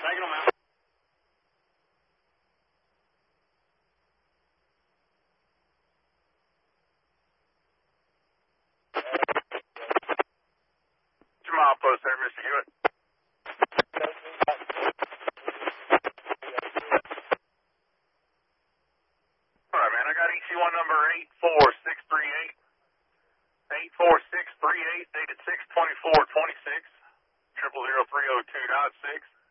Taking them out. What's your milepost there, Mr. Hewitt? All right, man. I got EC1 number 84638. 84638, dated 6/24/26. 000302.6.